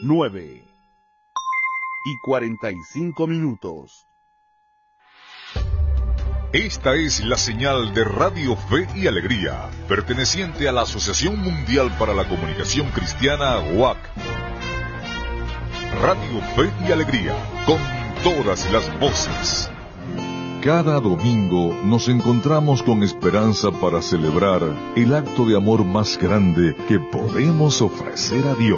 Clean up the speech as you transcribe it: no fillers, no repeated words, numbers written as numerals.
9:45. Esta es la señal de Radio Fe y Alegría, perteneciente a la Asociación Mundial para la Comunicación Cristiana, WAC. Radio Fe y Alegría, con todas las voces. Cada domingo nos encontramos con esperanza para celebrar el acto de amor más grande que podemos ofrecer a Dios.